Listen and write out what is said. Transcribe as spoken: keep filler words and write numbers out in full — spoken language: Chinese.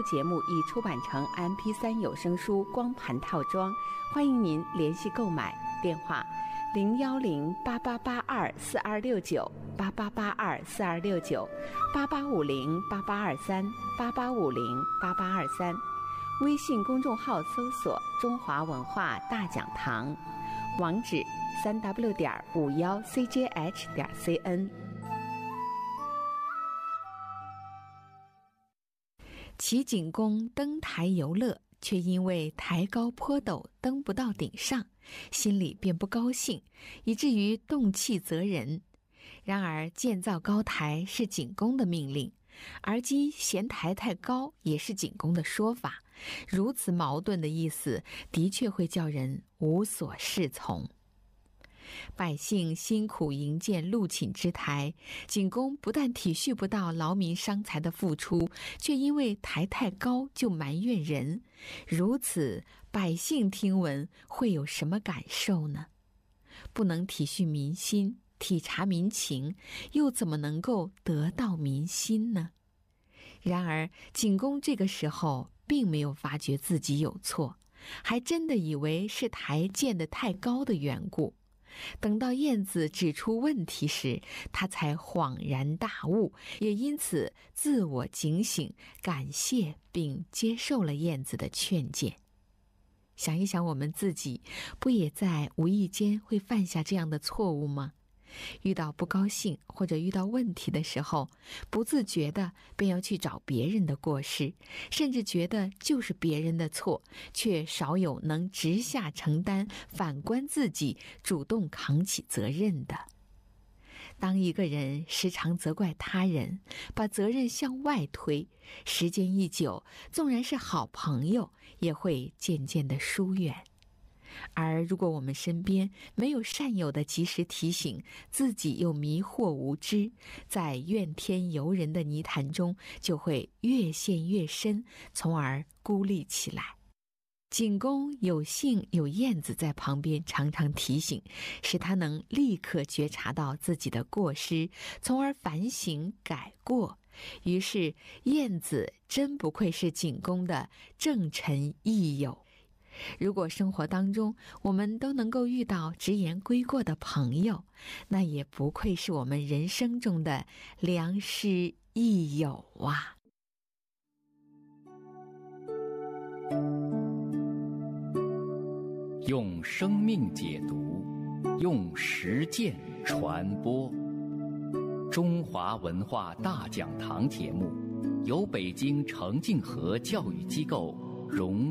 节目已出版成 M P 三 有声书光盘套装，欢迎您联系购买。电话零幺零八八八二四二六九八八八二四二六九八八五零八八二三八八五零八八二三。微信公众号搜索中华文化大讲堂，网址三 w 点五幺 c j h 点 c n。 齐景公登台游乐，却因为台高坡陡登不到顶上，心里便不高兴，以至于动气责人。然而建造高台是景公的命令，而今嫌台太高也是景公的说法，如此矛盾的意思，的确会叫人无所适从。百姓辛苦营建陆寝之台，景公不但体恤不到劳民伤财的付出，却因为台太高就埋怨人。如此，百姓听闻会有什么感受呢？不能体恤民心，体察民情，又怎么能够得到民心呢？然而景公这个时候并没有发觉自己有错，还真的以为是台建得太高的缘故。等到晏子指出问题时，他才恍然大悟，也因此自我警醒，感谢并接受了晏子的劝谏。想一想我们自己，不也在无意间会犯下这样的错误吗？遇到不高兴或者遇到问题的时候，不自觉的便要去找别人的过失，甚至觉得就是别人的错，却少有能直下承担，反观自己，主动扛起责任的。当一个人时常责怪他人，把责任向外推，时间一久，纵然是好朋友，也会渐渐的疏远。而如果我们身边没有善友的及时提醒，自己又迷惑无知，在怨天尤人的泥潭中就会越陷越深，从而孤立起来。景公有幸有晏子在旁边常常提醒，使他能立刻觉察到自己的过失，从而反省改过。于是晏子真不愧是景公的正臣益友。如果生活当中我们都能够遇到直言归过的朋友，那也不愧是我们人生中的良师益友啊。 用生命解读，用实践传播。中华文化大讲堂节目由北京程敬和教育机构荣